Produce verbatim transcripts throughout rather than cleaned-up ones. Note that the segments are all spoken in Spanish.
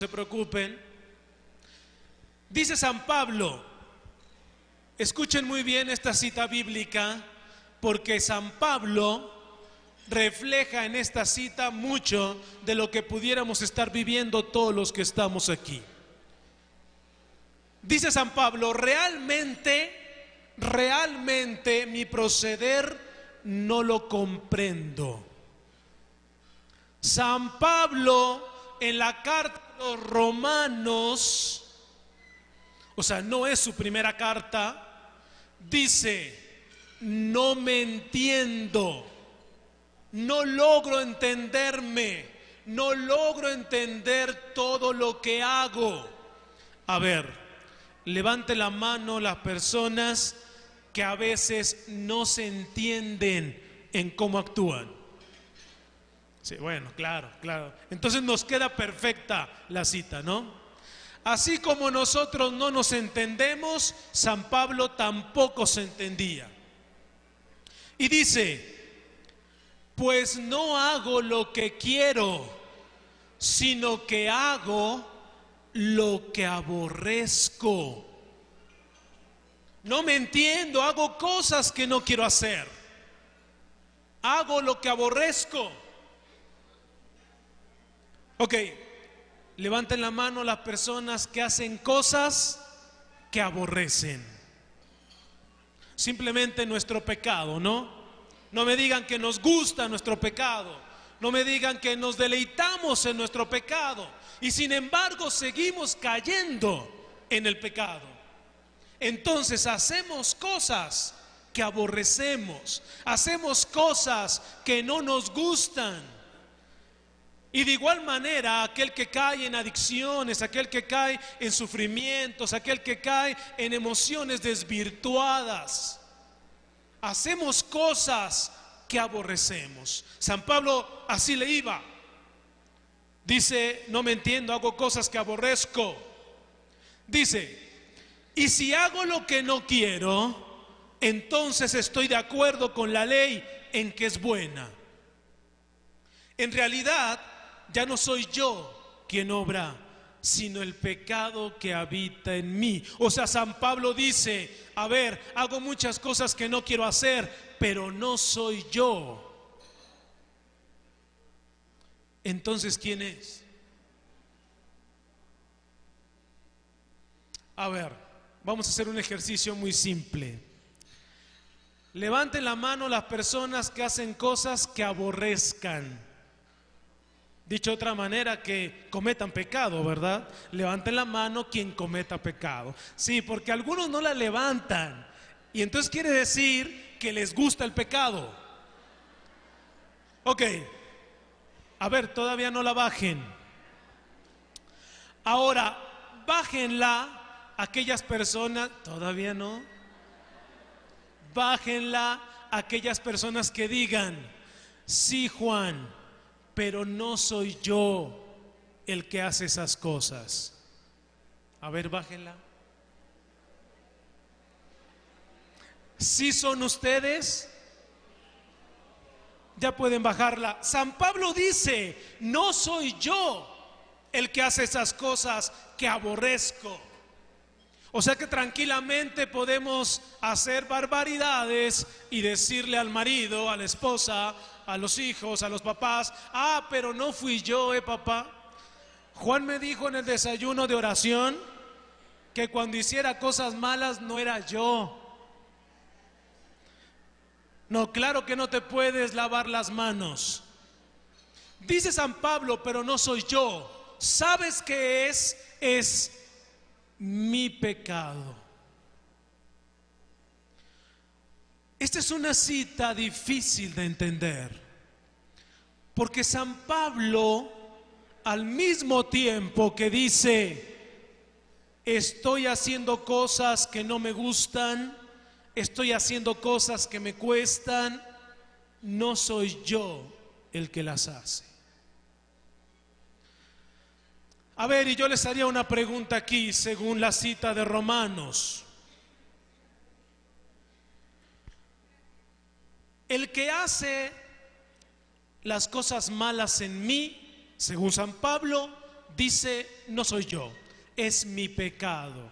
se preocupen. Dice San Pablo, escuchen muy bien esta cita bíblica, porque San Pablo refleja en esta cita mucho de lo que pudiéramos estar viviendo todos los que estamos aquí. Dice San Pablo, realmente, realmente mi proceder no lo comprendo. San Pablo en la carta a los Romanos, o sea, no es su primera carta, dice, no me entiendo, no logro entenderme, no logro entender todo lo que hago. A ver, levante la mano las personas que a veces no se entienden en cómo actúan. Sí, bueno, claro, claro. Entonces nos queda perfecta la cita, ¿no? Así como nosotros no nos entendemos, San Pablo tampoco se entendía. Y dice, pues no hago lo que quiero, sino que hago lo que aborrezco. No me entiendo, hago cosas que no quiero hacer. Hago lo que aborrezco. Ok, levanten la mano las personas que hacen cosas que aborrecen. Simplemente nuestro pecado, ¿no? No me digan que nos gusta nuestro pecado. No me digan que nos deleitamos en nuestro pecado. Y sin embargo seguimos cayendo en el pecado. Entonces hacemos cosas que aborrecemos. Hacemos cosas que no nos gustan. Y de igual manera, aquel que cae en adicciones, aquel que cae en sufrimientos, aquel que cae en emociones desvirtuadas, hacemos cosas que aborrecemos. San Pablo así le iba. Dice, no me entiendo, hago cosas que aborrezco. Dice, y si hago lo que no quiero, entonces estoy de acuerdo con la ley en que es buena. En realidad, ya no soy yo quien obra, sino el pecado que habita en mí. O sea, San Pablo dice, a ver, hago muchas cosas que no quiero hacer, pero no soy yo. Entonces, ¿quién es? A ver, vamos a hacer un ejercicio muy simple. Levanten la mano las personas que hacen cosas que aborrezcan. Dicho de otra manera, que cometan pecado, ¿verdad? Levanten la mano quien cometa pecado. Sí, porque algunos no la levantan. Y entonces quiere decir que les gusta el pecado. Ok. A ver, todavía no la bajen. Ahora, bájenla aquellas personas, todavía no. Bájenla aquellas personas que digan, sí, Juan, pero no soy yo el que hace esas cosas. A ver, bájenla. ¿Sí son ustedes? Ya pueden bajarla. San Pablo dice, no soy yo el que hace esas cosas que aborrezco. O sea que tranquilamente podemos hacer barbaridades y decirle al marido, a la esposa, a los hijos, a los papás, ah, pero no fui yo, eh, papá. Juan me dijo en el desayuno de oración que cuando hiciera cosas malas no era yo. No, claro que no te puedes lavar las manos. Dice San Pablo, pero no soy yo. ¿Sabes qué es? Es mi pecado. Esta es una cita difícil de entender, porque San Pablo, al mismo tiempo que dice, estoy haciendo cosas que no me gustan, estoy haciendo cosas que me cuestan, no soy yo el que las hace. A ver, y yo les haría una pregunta aquí, según la cita de Romanos. El que hace las cosas malas en mí, según San Pablo, dice, no soy yo, es mi pecado.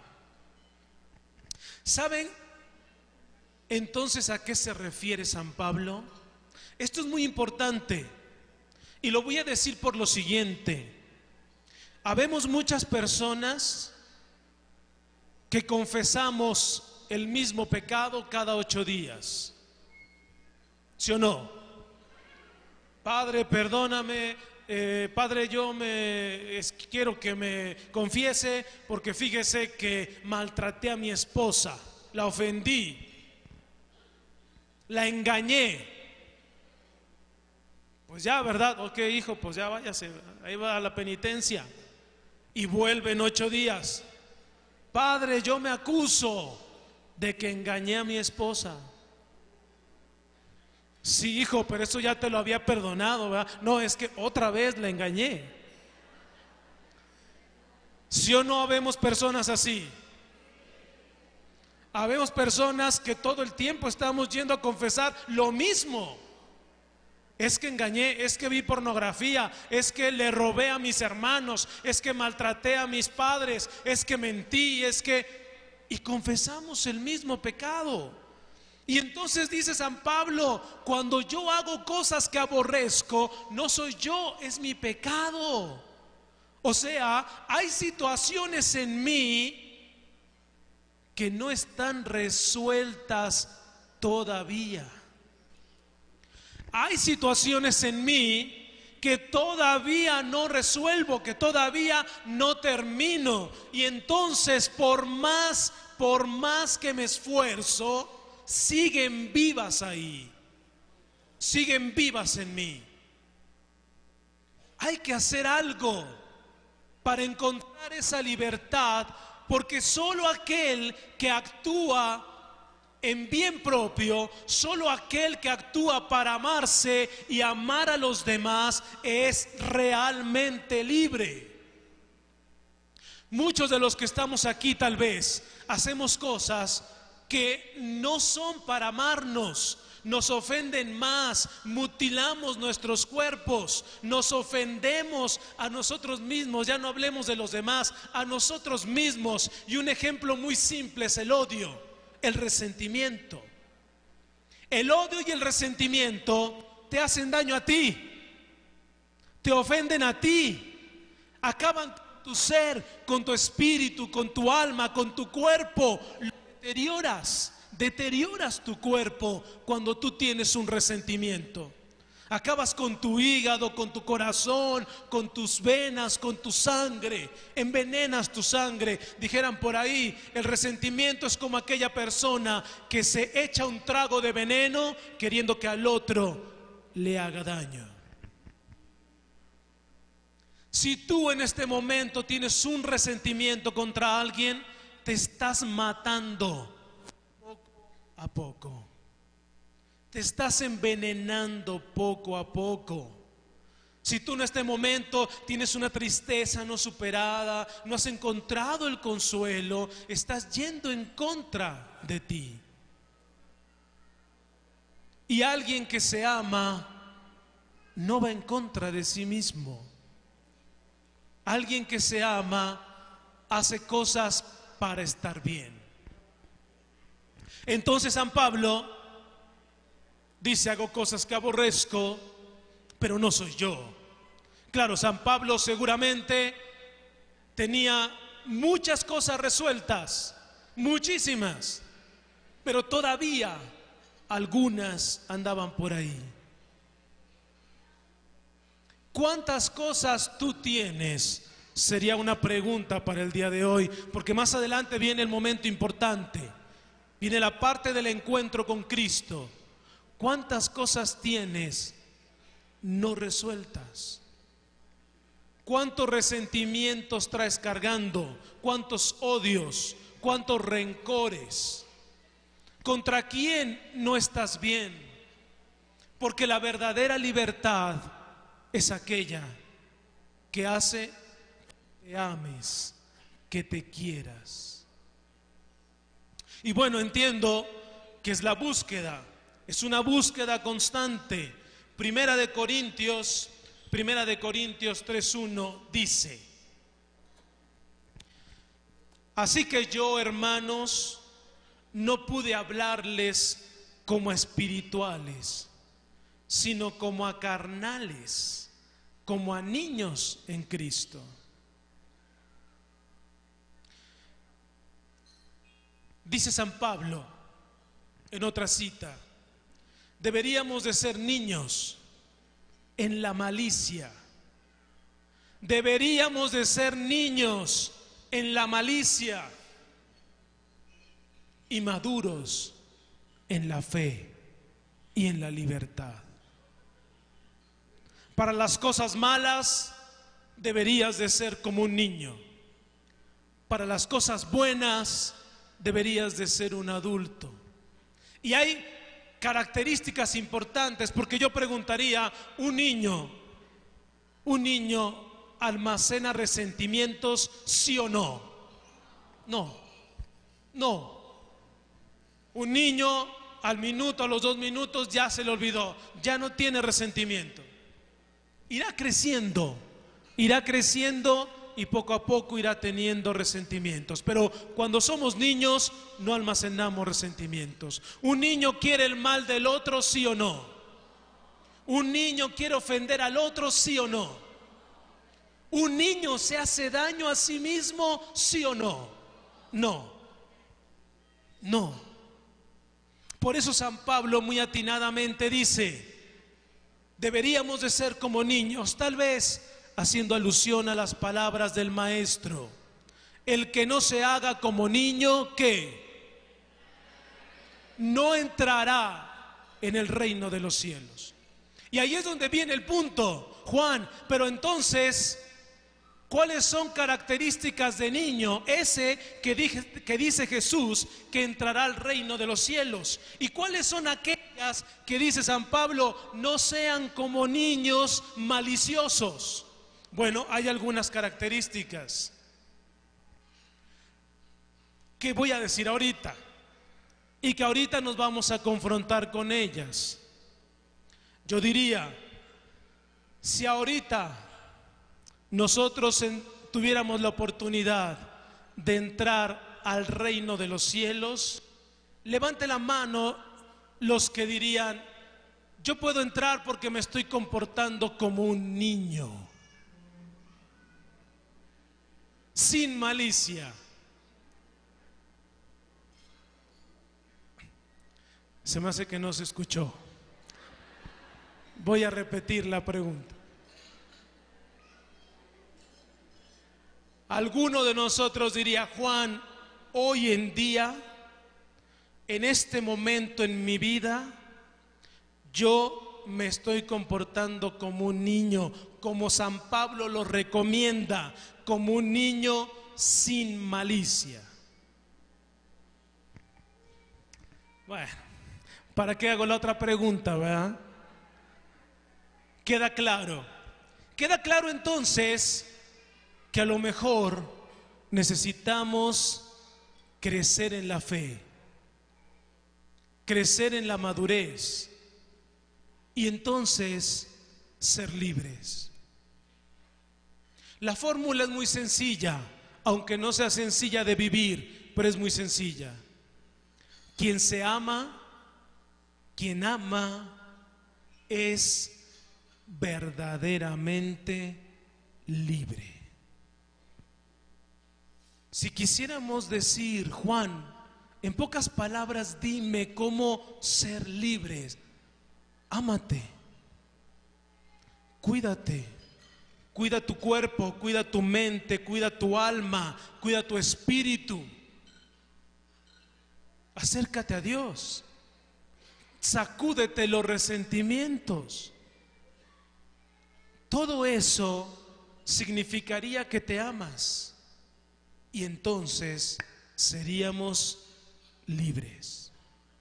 ¿Saben entonces a qué se refiere San Pablo? Esto es muy importante y lo voy a decir por lo siguiente. Habemos muchas personas que confesamos el mismo pecado cada ocho días. ¿Sí o no? Padre, perdóname, eh, Padre, yo me es, quiero que me confiese porque fíjese que maltraté a mi esposa, la ofendí, la engañé. Pues ya, ¿verdad? Ok, hijo, pues ya váyase, ahí va la penitencia. Y vuelve en ocho días. Padre, yo me acuso de que engañé a mi esposa. Sí, hijo, pero eso ya te lo había perdonado, ¿verdad? No, es que otra vez la engañé. ¿Sí o no habemos personas así? Habemos personas que todo el tiempo estamos yendo a confesar lo mismo. Es que engañé, es que vi pornografía, es que le robé a mis hermanos, es que maltraté a mis padres, es que mentí, es que... Y confesamos el mismo pecado. Y entonces dice San Pablo, cuando yo hago cosas que aborrezco, no soy yo, es mi pecado. O sea, hay situaciones en mí que no están resueltas todavía. Hay situaciones en mí que todavía no resuelvo, que todavía no termino. Y entonces por más, por más que me esfuerzo, siguen vivas ahí, siguen vivas en mí. Hay que hacer algo para encontrar esa libertad, porque solo aquel que actúa en bien propio, solo aquel que actúa para amarse y amar a los demás es realmente libre. Muchos de los que estamos aquí tal vez hacemos cosas que no son para amarnos, nos ofenden más, mutilamos nuestros cuerpos, nos ofendemos a nosotros mismos, ya no hablemos de los demás, a nosotros mismos. Y un ejemplo muy simple es el odio, el resentimiento. El odio y el resentimiento te hacen daño a ti, te ofenden a ti, acaban con tu ser, con tu espíritu, con tu alma, con tu cuerpo. Deterioras, deterioras tu cuerpo cuando tú tienes un resentimiento. Acabas con tu hígado, con tu corazón, con tus venas, con tu sangre. Envenenas tu sangre. Dijeran por ahí, el resentimiento es como aquella persona que se echa un trago de veneno queriendo que al otro le haga daño. Si tú en este momento tienes un resentimiento contra alguien, te estás matando poco a poco. Te estás envenenando poco a poco. Si tú en este momento tienes una tristeza no superada, no has encontrado el consuelo, estás yendo en contra de ti. Y alguien que se ama no va en contra de sí mismo. Alguien que se ama hace cosas para estar bien. Entonces San Pablo dice, hago cosas que aborrezco, pero no soy yo. Claro, San Pablo seguramente tenía muchas cosas resueltas, muchísimas, pero todavía algunas andaban por ahí. ¿Cuántas cosas tú tienes? Sería una pregunta para el día de hoy, porque más adelante viene el momento importante, viene la parte del encuentro con Cristo. ¿Cuántas cosas tienes no resueltas? ¿Cuántos resentimientos traes cargando? ¿Cuántos odios? ¿Cuántos rencores? ¿Contra quién no estás bien? Porque la verdadera libertad es aquella que hace que te ames, que te quieras. Y bueno, entiendo que es la búsqueda, es una búsqueda constante. Primera de Corintios, Primera de Corintios tres uno dice: Así que yo, hermanos, no pude hablarles como a espirituales, sino como a carnales, como a niños en Cristo. Dice San Pablo en otra cita: deberíamos de ser niños en la malicia. Deberíamos de ser niños en la malicia y maduros en la fe y en la libertad. Para las cosas malas deberías de ser como un niño. Para las cosas buenas deberías de ser un adulto. Y hay características importantes, porque yo preguntaría, ¿un niño, un niño almacena resentimientos, sí o no? No, no. Un niño al minuto, a los dos minutos ya se le olvidó, ya no tiene resentimiento. Irá creciendo, irá creciendo y poco a poco irá teniendo resentimientos. Pero cuando somos niños no almacenamos resentimientos. Un niño quiere el mal del otro, sí o no. Un niño quiere ofender al otro, sí o no. Un niño se hace daño a sí mismo, sí o no. No, no. Por eso San Pablo muy atinadamente dice: deberíamos de ser como niños, tal vez haciendo alusión a las palabras del maestro. El que no se haga como niño, ¿qué? No entrará en el reino de los cielos. Y ahí es donde viene el punto, Juan. Pero entonces, ¿cuáles son características de niño? Ese que, dije, que dice Jesús que entrará al reino de los cielos. ¿Y cuáles son aquellas que dice San Pablo? No sean como niños maliciosos. Bueno, hay algunas características que voy a decir ahorita y que ahorita nos vamos a confrontar con ellas. Yo diría, si ahorita nosotros en, tuviéramos la oportunidad de entrar al reino de los cielos, levante la mano los que dirían: yo puedo entrar porque me estoy comportando como un niño, sin malicia. Se me hace que no se escuchó. Voy a repetir la pregunta. Alguno de nosotros diría: Juan, hoy en día, en este momento en mi vida, yo me estoy comportando como un niño, como San Pablo lo recomienda, como un niño sin malicia. Bueno, ¿para qué hago la otra pregunta, verdad? Queda claro. Queda claro entonces que a lo mejor necesitamos crecer en la fe, crecer en la madurez y entonces ser libres. La fórmula es muy sencilla, aunque no sea sencilla de vivir, pero es muy sencilla. Quien se ama, quien ama, es verdaderamente libre. Si quisiéramos decir, Juan, en pocas palabras dime cómo ser libres: ámate, cuídate, cuida tu cuerpo, cuida tu mente, cuida tu alma, cuida tu espíritu. Acércate a Dios, sacúdete los resentimientos. Todo eso significaría que te amas y entonces seríamos libres.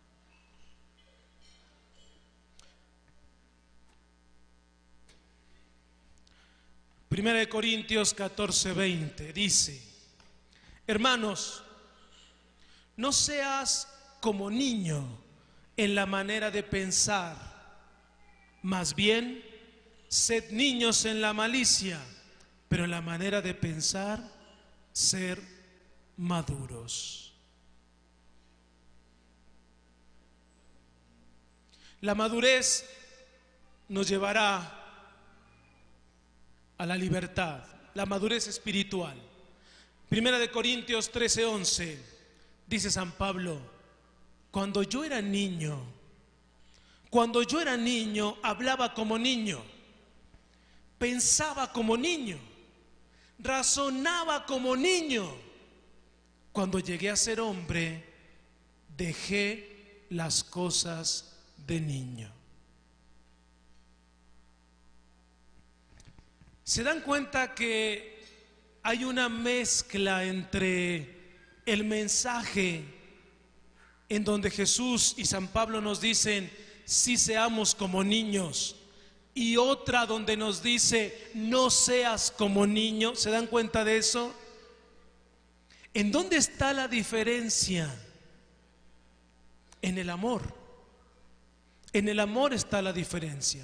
Primera de Corintios catorce, veinte dice: hermanos, no seas como niño en la manera de pensar, más bien sed niños en la malicia, pero en la manera de pensar, ser maduros. La madurez nos llevará a la libertad, la madurez espiritual. Primera de Corintios trece once, dice San Pablo: cuando yo era niño, cuando yo era niño, hablaba como niño, pensaba como niño, razonaba como niño. Cuando llegué a ser hombre, dejé las cosas de niño. ¿Se dan cuenta que hay una mezcla entre el mensaje en donde Jesús y San Pablo nos dicen, sí seamos como niños, y otra donde nos dice, no seas como niño? ¿Se dan cuenta de eso? ¿En dónde está la diferencia? En el amor. En el amor está la diferencia.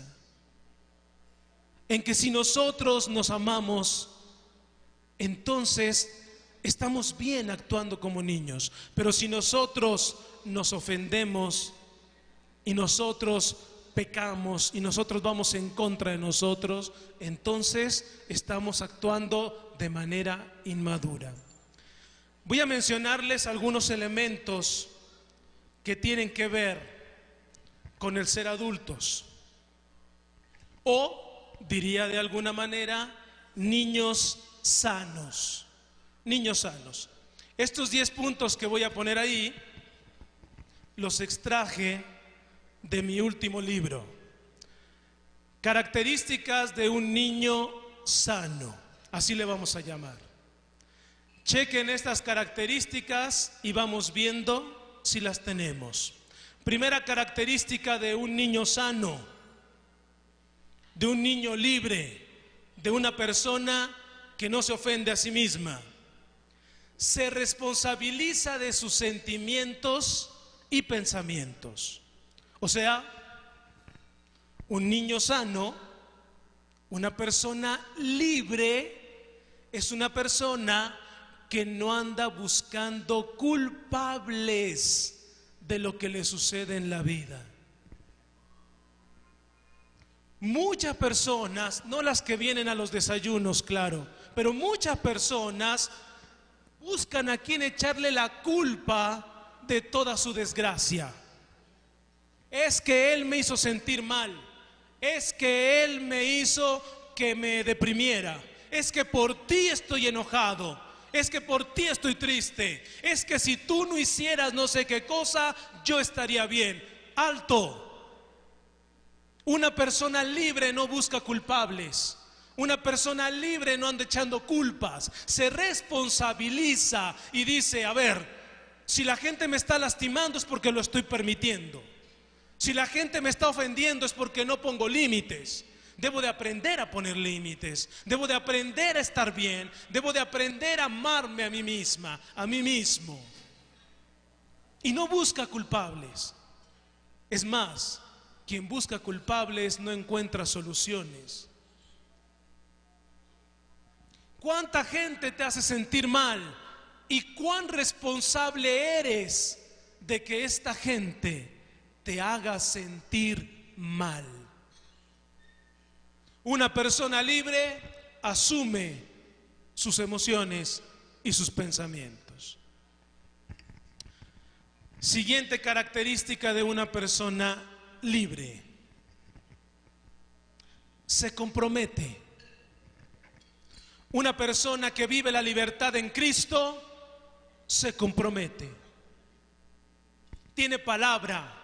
En que si nosotros nos amamos, entonces estamos bien actuando como niños. Pero si nosotros nos ofendemos y nosotros pecamos y nosotros vamos en contra de nosotros, entonces estamos actuando de manera inmadura. Voy a mencionarles algunos elementos que tienen que ver con el ser adultos, o diría de alguna manera, niños sanos. Niños sanos. Estos diez puntos que voy a poner ahí los extraje de mi último libro, Características de un niño sano, así le vamos a llamar. Chequen estas características y vamos viendo si las tenemos. Primera característica de un niño sano, de un niño libre, de una persona que no se ofende a sí misma. Se responsabiliza de sus sentimientos y pensamientos. O sea, un niño sano, una persona libre, es una persona que no anda buscando culpables de lo que le sucede en la vida. Muchas personas, no las que vienen a los desayunos, claro, pero muchas personas buscan a quien echarle la culpa de toda su desgracia. Es que él me hizo sentir mal, es que él me hizo que me deprimiera, es que por ti estoy enojado, es que por ti estoy triste, es que si tú no hicieras no sé qué cosa, yo estaría bien. Alto. Una persona libre no busca culpables. Una persona libre no anda echando culpas. Se responsabiliza y dice, a ver, si la gente me está lastimando es porque lo estoy permitiendo. Si la gente me está ofendiendo es porque no pongo límites. Debo de aprender a poner límites. Debo de aprender a estar bien. Debo de aprender a amarme a mí misma, a mí mismo. Y no busca culpables. Es más, quien busca culpables no encuentra soluciones. ¿Cuánta gente te hace sentir mal? ¿Y cuán responsable eres de que esta gente te haga sentir mal? Una persona libre asume sus emociones y sus pensamientos. Siguiente característica de una persona libre: se compromete. Una persona que vive la libertad en Cristo se compromete. Tiene palabra.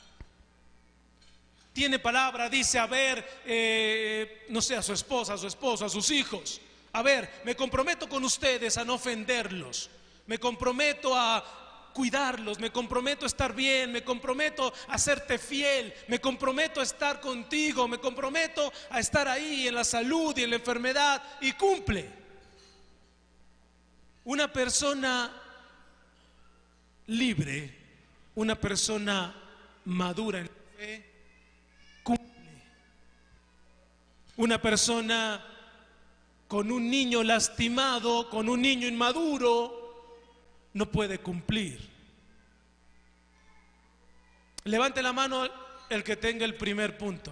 Tiene palabra, dice, a ver, eh, no sé, a su esposa, a su esposo, a sus hijos. A ver, me comprometo con ustedes a no ofenderlos. Me comprometo a cuidarlos, me comprometo a estar bien, me comprometo a serte fiel, me comprometo a estar contigo, me comprometo a estar ahí en la salud y en la enfermedad, y cumple. Una persona libre, una persona madura en la fe, cumple. Una persona con un niño lastimado, con un niño inmaduro, no puede cumplir. Levante la mano el que tenga el primer punto.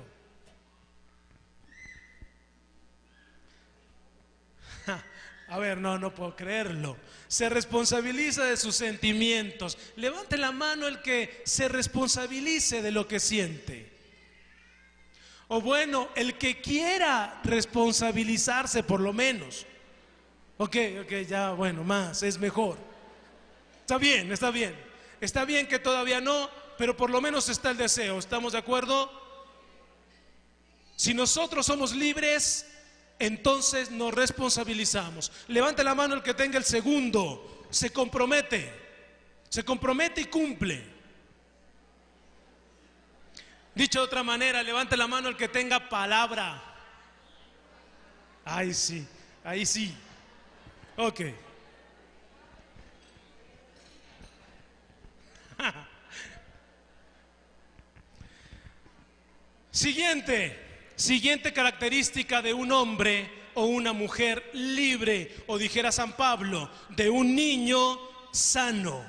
A ver, no, no puedo creerlo. Se responsabiliza de sus sentimientos. Levante la mano el que se responsabilice de lo que siente. O bueno, el que quiera responsabilizarse por lo menos. Ok, ok, ya, bueno, más, es mejor. Está bien, está bien. Está bien que todavía no, pero por lo menos está el deseo. ¿Estamos de acuerdo? Si nosotros somos libres, entonces nos responsabilizamos. Levante la mano el que tenga el segundo. Se compromete. Se compromete y cumple. Dicho de otra manera, levante la mano el que tenga palabra. Ay, sí, ahí sí. Ok. Siguiente, siguiente característica de un hombre o una mujer libre, o dijera San Pablo, de un niño sano.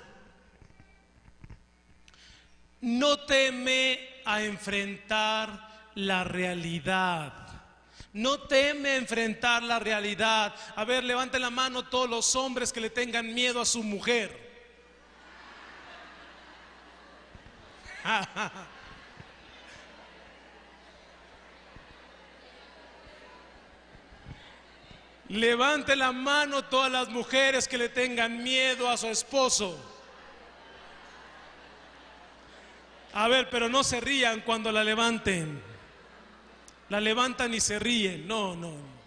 No teme a enfrentar la realidad. No teme enfrentar la realidad. A ver, levanten la mano todos los hombres que le tengan miedo a su mujer. Levante la mano todas las mujeres que le tengan miedo a su esposo. A ver, pero no se rían cuando la levanten. La levantan y se ríen. No, no, no.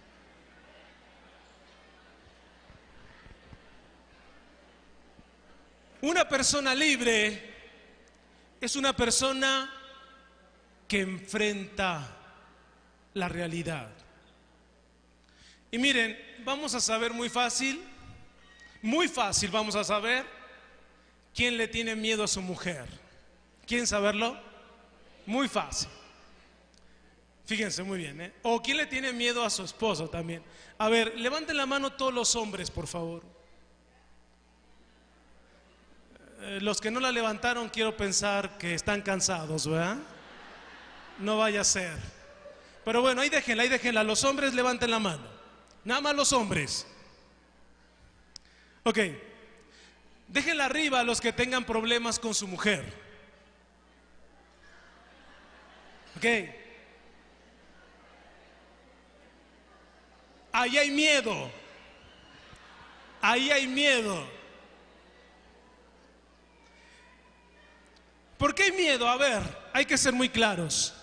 Una persona libre es una persona que enfrenta la realidad. Y miren, vamos a saber muy fácil, muy fácil vamos a saber quién le tiene miedo a su mujer. ¿Quieren saberlo? Muy fácil. Fíjense muy bien, ¿eh? O quién le tiene miedo a su esposo también. A ver, levanten la mano todos los hombres, por favor. Eh, los que no la levantaron, quiero pensar que están cansados, ¿verdad? No vaya a ser. Pero bueno, ahí déjenla, ahí déjenla. Los hombres levanten la mano. Nada más los hombres. Ok. Déjenla arriba a los que tengan problemas con su mujer. Ok. Ahí hay miedo. Ahí hay miedo. ¿Por qué hay miedo? A ver, hay que ser muy claros.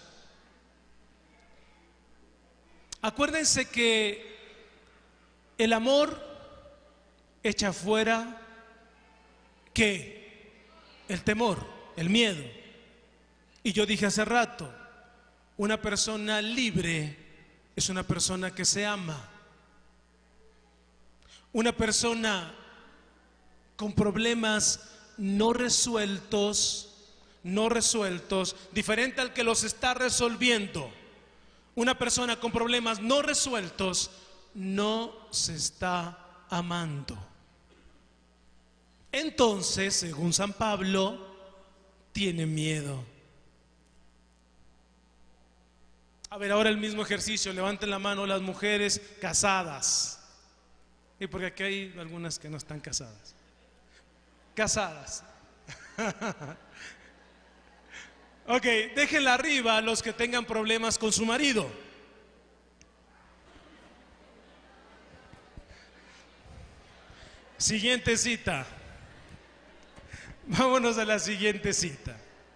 Acuérdense que el amor echa fuera, ¿qué? El temor, el miedo. Y yo dije hace rato, una persona libre es una persona que se ama. Una persona con problemas no resueltos, no resueltos, diferente al que los está resolviendo. Una persona con problemas no resueltos no se está amando. Entonces, según San Pablo, tiene miedo. A ver, ahora el mismo ejercicio. Levanten la mano las mujeres casadas. Y porque aquí hay algunas que no están casadas. Casadas. Ok, déjenla arriba a los que tengan problemas con su marido. Siguiente cita. Vámonos a la siguiente cita.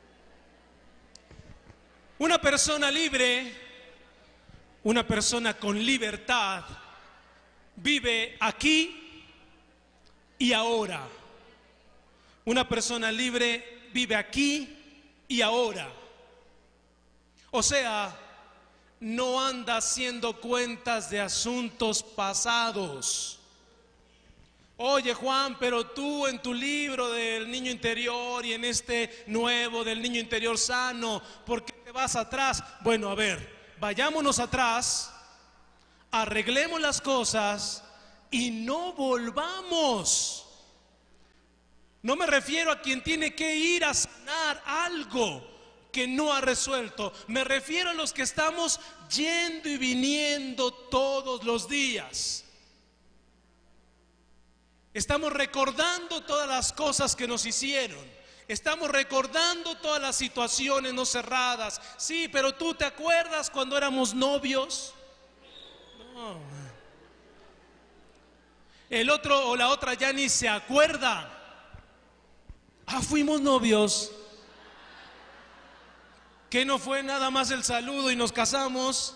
Una persona libre, una persona con libertad, vive aquí y ahora. Una persona libre vive aquí y ahora. O sea, no anda haciendo cuentas de asuntos pasados. Oye, Juan, pero tú en tu libro del niño interior y en este nuevo del niño interior sano, ¿por qué te vas atrás? Bueno, a ver, vayámonos atrás, arreglemos las cosas y no volvamos No me refiero a quien tiene que ir a sanar algo que no ha resuelto. Me refiero a los que estamos yendo y viniendo todos los días. Estamos recordando todas las cosas que nos hicieron. Estamos recordando todas las situaciones no cerradas. Sí, pero ¿tú te acuerdas cuando éramos novios? No. El otro o la otra ya ni se acuerda. Ah, fuimos novios. ¿Que no fue nada más el saludo y nos casamos?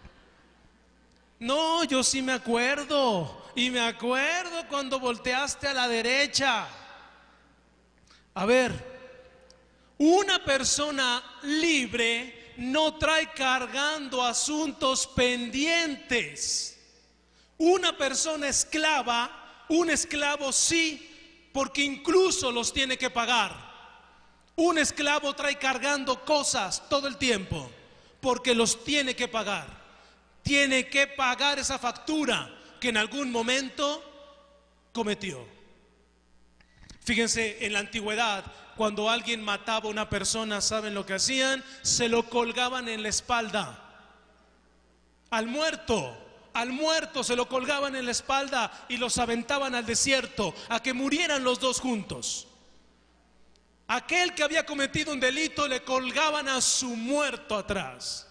No, yo sí me acuerdo. Y me acuerdo cuando volteaste a la derecha. A ver, una persona libre no trae cargando asuntos pendientes. Una persona esclava, un esclavo sí, porque incluso los tiene que pagar. Un esclavo trae cargando cosas todo el tiempo, porque los tiene que pagar. Tiene que pagar esa factura que en algún momento cometió. Fíjense, en la antigüedad, cuando alguien mataba a una persona, ¿saben lo que hacían? Se lo colgaban en la espalda. Al muerto, al muerto se lo colgaban en la espalda y los aventaban al desierto a que murieran los dos juntos. Aquel que había cometido un delito le colgaban a su muerto atrás.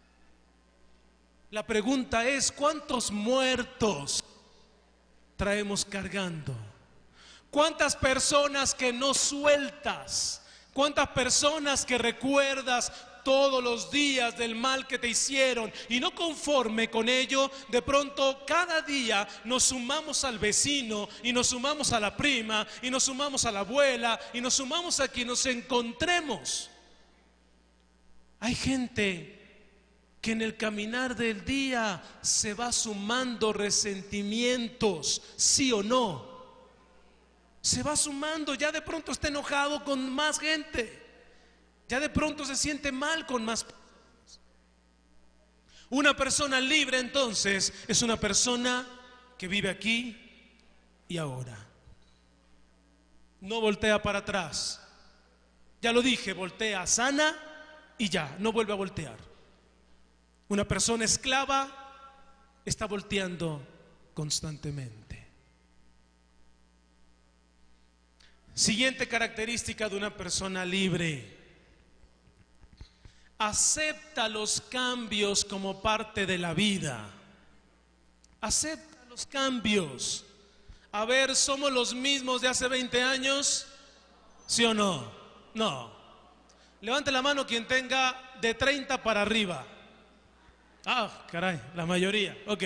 La pregunta es, ¿cuántos muertos traemos cargando? ¿Cuántas personas que no sueltas? ¿Cuántas personas que recuerdas todos los días del mal que te hicieron? Y no conforme con ello, de pronto cada día nos sumamos al vecino, y nos sumamos a la prima, y nos sumamos a la abuela, y nos sumamos a quien nos encontremos. Hay gente que en el caminar del día se va sumando resentimientos, sí o no. Se va sumando, ya de pronto está enojado con más gente. Ya de pronto se siente mal con más personas. Una persona libre entonces es una persona que vive aquí y ahora. No voltea para atrás. Ya lo dije, voltea, sana y ya, no vuelve a voltear. Una persona esclava está volteando constantemente. Siguiente característica de una persona libre: acepta los cambios como parte de la vida. Acepta los cambios. A ver, ¿somos los mismos de hace veinte años? ¿Sí o no? No. Levante la mano quien tenga de treinta para arriba. Ah, caray, la mayoría. Ok.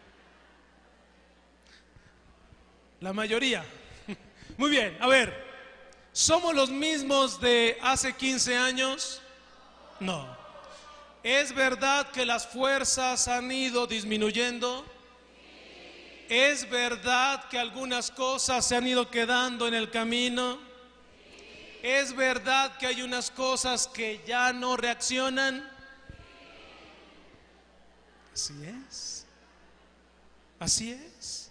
La mayoría. Muy bien, a ver, ¿somos los mismos de hace quince años? No. ¿Es verdad que las fuerzas han ido disminuyendo? ¿Es verdad que algunas cosas se han ido quedando en el camino? ¿Es verdad que hay unas cosas que ya no reaccionan? Así es. Así es.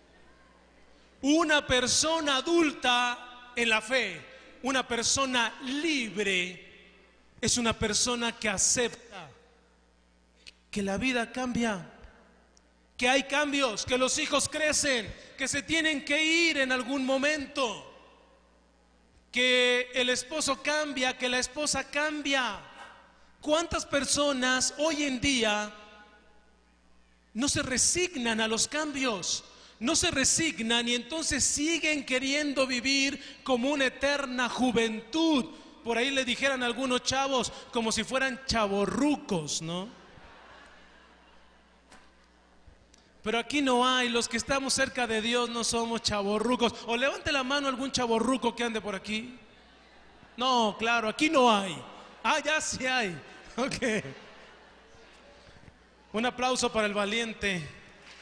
Una persona adulta en la fe, una persona libre, es una persona que acepta que la vida cambia, que hay cambios, que los hijos crecen, que se tienen que ir en algún momento, que el esposo cambia, que la esposa cambia. ¿Cuántas personas hoy en día no se resignan a los cambios? No se resignan y entonces siguen queriendo vivir como una eterna juventud. Por ahí le dijeran a algunos chavos como si fueran chavorrucos, ¿no? Pero aquí no hay, los que estamos cerca de Dios no somos chavorrucos. O levante la mano algún chavorruco que ande por aquí. No, claro, aquí no hay. Ah, ya sí hay. Ok. Un aplauso para el valiente.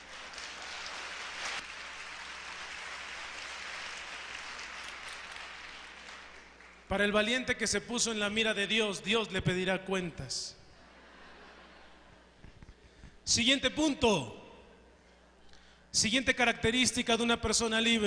Para el valiente que se puso en la mira de Dios, Dios le pedirá cuentas. Siguiente punto. Siguiente característica de una persona libre.